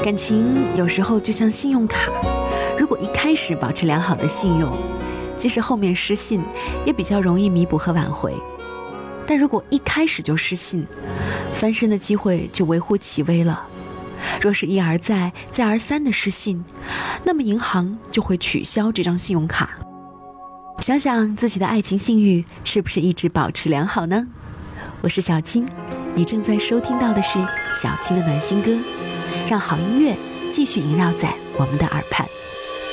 感情有时候就像信用卡，如果一开始保持良好的信用，即使后面失信，也比较容易弥补和挽回。但如果一开始就失信，翻身的机会就微乎其微了。若是一而再再而三的失信，那么银行就会取消这张信用卡。想想自己的爱情信誉是不是一直保持良好呢？我是小青，你正在收听到的是小青的暖心歌，让好音乐继续萦绕在我们的耳畔。